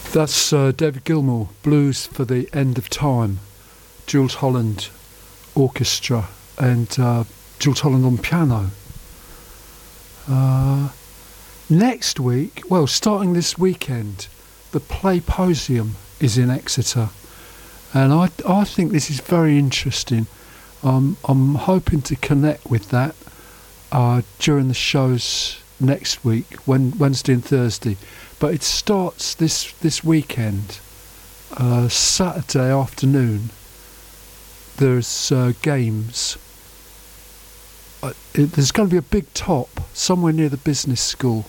That's David Gilmour, Blues for the End of Time, Jools Holland Orchestra, and Jools Holland on piano. Next week, well, starting this weekend, the Playposium is in Exeter, and I think this is very interesting. I'm hoping to connect with that during the shows next week, Wednesday and Thursday. But it starts this weekend, Saturday afternoon. There's games. There's going to be a big top somewhere near the business school.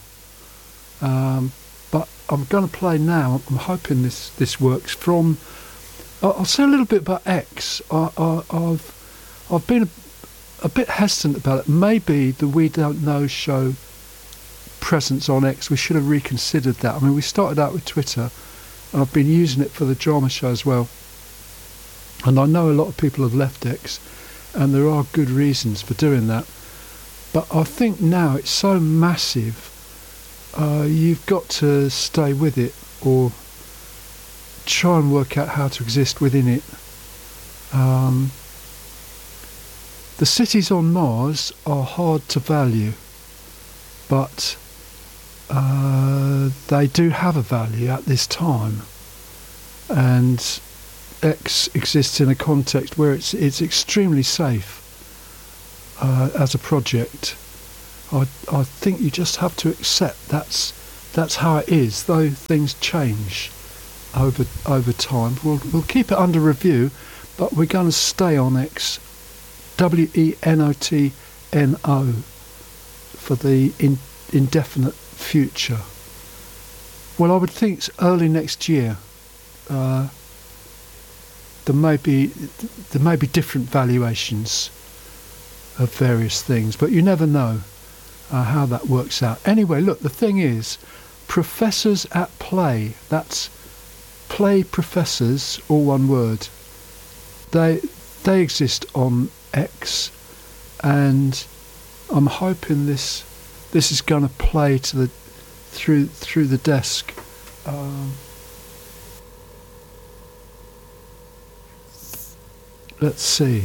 But I'm going to play now. I'm hoping this works. I'll say a little bit about X. I've been a bit hesitant about it. Maybe the We Don't Know show presence on X, we should have reconsidered that. I mean, we started out with Twitter, and I've been using it for the drama show as well. And I know a lot of people have left X, and there are good reasons for doing that. But I think now it's so massive, you've got to stay with it or try and work out how to exist within it. The cities on Mars are hard to value, but they do have a value at this time, and X exists in a context where it's extremely safe as a project. I think you just have to accept that's how it is, though things change over time. We'll keep it under review, but we're going to stay on X, WENOTNO, for the indefinite future. Well, I would think it's early next year. There may be different valuations of various things, but you never know how that works out. Anyway, look, the thing is, Professors at Play, that's Play Professors, all one word. They exist on X, and I'm hoping this is going to play to through the desk. Let's see.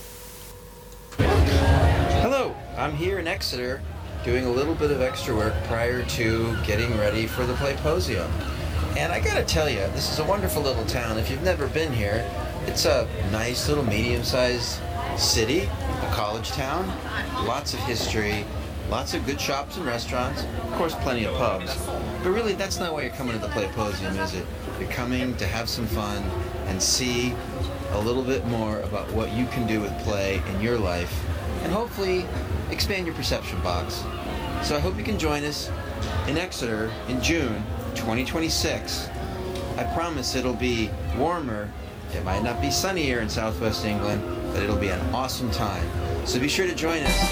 Hello, I'm here in Exeter doing a little bit of extra work prior to getting ready for the Playposium. And I gotta tell you, this is a wonderful little town. If you've never been here, it's a nice little medium-sized city, a college town, lots of history, lots of good shops and restaurants, of course plenty of pubs. But really, that's not why you're coming to the Playposium, is it? You're coming to have some fun and see a little bit more about what you can do with play in your life, and hopefully expand your perception box. So I hope you can join us in Exeter in June 2026. I promise it'll be warmer. It might not be sunny here in southwest England, but it'll be an awesome time. So be sure to join us.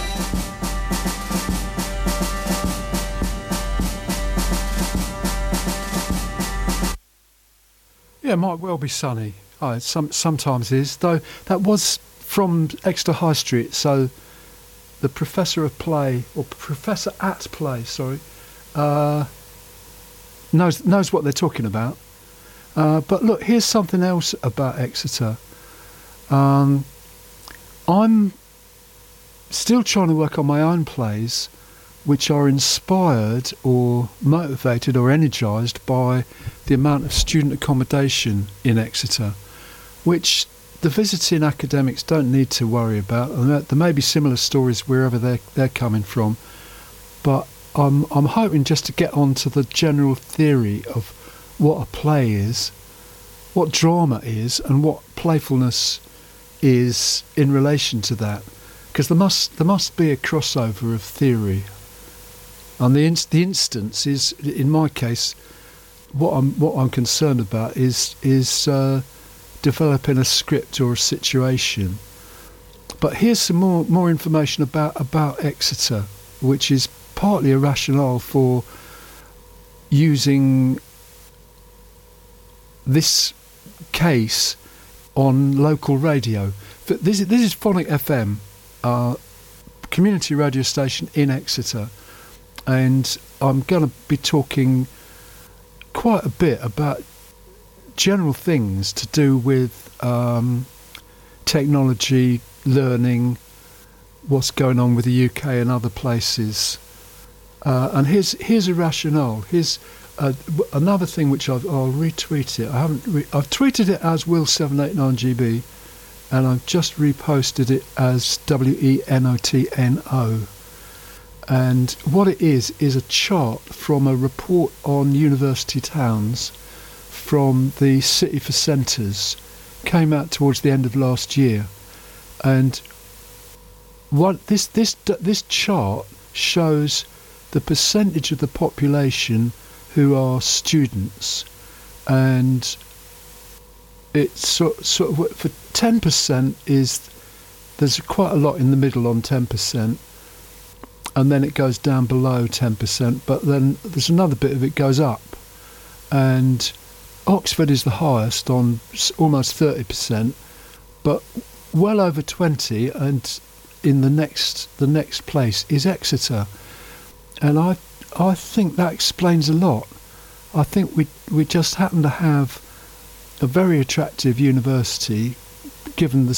Yeah, it might well be sunny. Oh, it sometimes is, though. That was from Exeter High Street, so the Professor of Play, or Professor at Play, sorry, knows what they're talking about. But look, here's something else about Exeter. I'm still trying to work on my own plays, which are inspired or motivated or energised by the amount of student accommodation in Exeter, which the visiting academics don't need to worry about. There may be similar stories wherever they're coming from, but I'm hoping just to get on to the general theory of what a play is, what drama is, and what playfulness is in relation to that, because there must be a crossover of theory. And the instance is, in my case, what I'm concerned about is developing a script or a situation. But here's some more information about Exeter, which is partly a rationale for using this case on local radio. This is Phonic FM, community radio station in Exeter, and I'm going to be talking quite a bit about general things to do with technology, learning, what's going on with the UK and other places. And here's a rationale. Here's another thing which I'll retweet it. I've tweeted it as Will789GB, and I've just reposted it as WENOTNO. And what it is a chart from a report on university towns from the City for Centres. Came out towards the end of last year, and what this chart shows the percentage of the population who are students, and it's sort of for 10% there's quite a lot in the middle on 10%, and then it goes down below 10%, but then there's another bit of it goes up, and Oxford is the highest on almost 30%, but well over 20, and in the next place is Exeter, and I think that explains a lot. I think we just happen to have a very attractive university, given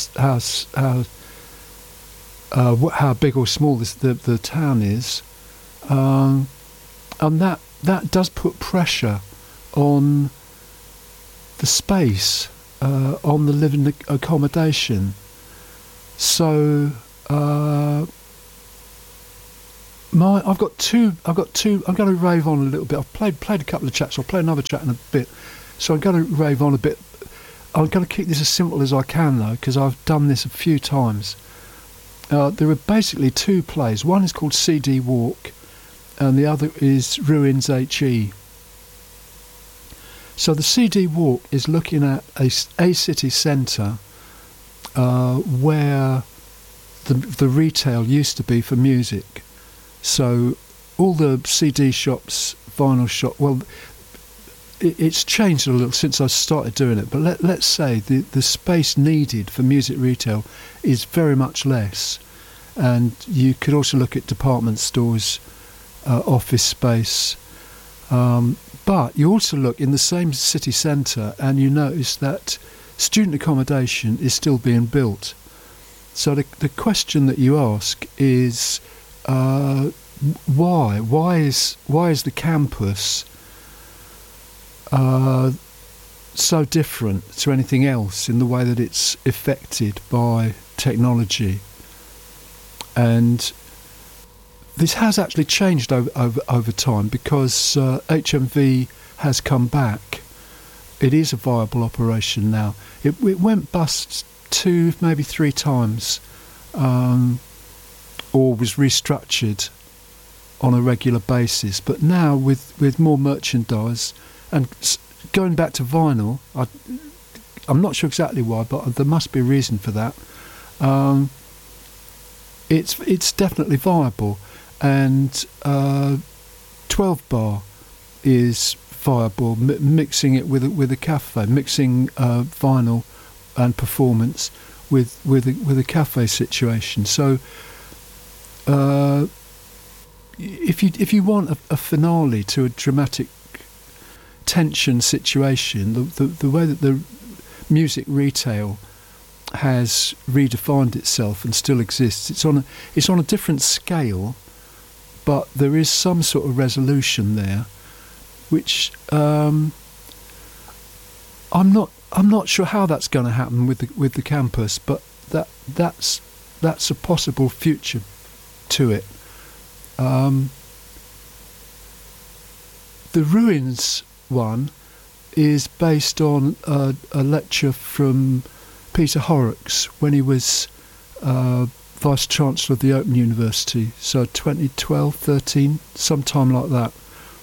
how big or small the town is, and that does put pressure on the space, on the living accommodation. So I've got two. I'm going to rave on a little bit. I've played a couple of tracks. I'll play another track in a bit. So I'm going to rave on a bit. I'm going to keep this as simple as I can, though, because I've done this a few times. There are basically two plays. One is called CD Walk, and the other is Ruins HE. So the CD Walk is looking at a city centre where the retail used to be for music. So all the CD shops, vinyl shop, well, it's changed a little since I started doing it, but let's say the space needed for music retail is very much less. And you could also look at department stores, office space, but you also look in the same city centre and you notice that student accommodation is still being built. So the question that you ask is why? Why is the campus so different to anything else in the way that it's affected by technology? And this has actually changed over time, because HMV has come back. It is a viable operation now. It went bust 2, maybe 3 times, or was restructured on a regular basis. But now with more merchandise and going back to vinyl, I'm not sure exactly why, but there must be a reason for that. It's definitely viable, and 12 Bar is viable, mixing it with a cafe, mixing vinyl and performance with a cafe situation. So if you want a finale to a dramatic tension situation, the way that the music retail has redefined itself and still exists, it's on a different scale, but there is some sort of resolution there, which I'm not sure how that's going to happen with the campus, but that's a possible future to it. The Ruins one is based on a lecture from Peter Horrocks when he was Vice Chancellor of the Open University, so 2012, 13, sometime like that.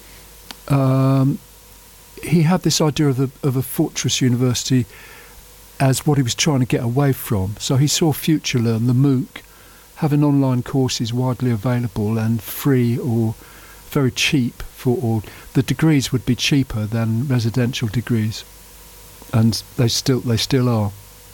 He had this idea of a fortress university as what he was trying to get away from. So he saw FutureLearn, the MOOC, having online courses widely available and free or very cheap or the degrees would be cheaper than residential degrees, and they still are.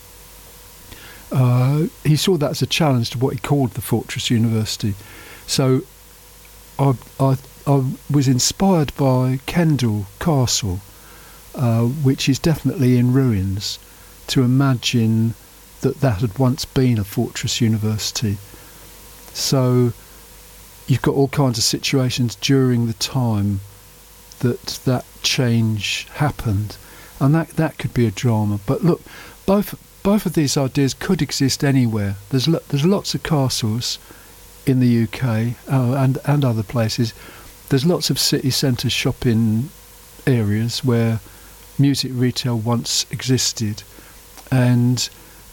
He saw that as a challenge to what he called the Fortress University. So I was inspired by Kendal Castle, which is definitely in ruins, to imagine that had once been a fortress university. So you've got all kinds of situations during the time that change happened, and that could be a drama. But look, both of these ideas could exist anywhere. There's lots of castles in the UK and other places. There's lots of city centre shopping areas where music retail once existed, and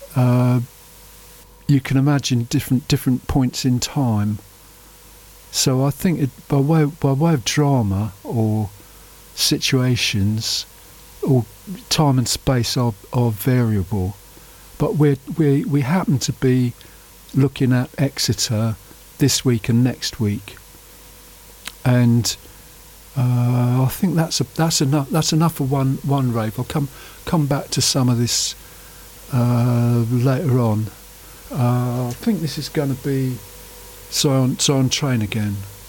you can imagine different points in time. So I think by way of drama or situations, or time and space are variable, but we happen to be looking at Exeter this week and next week, and I think that's enough. That's enough for one rave. I'll come back to some of this later on. I think this is going to be So on Train again.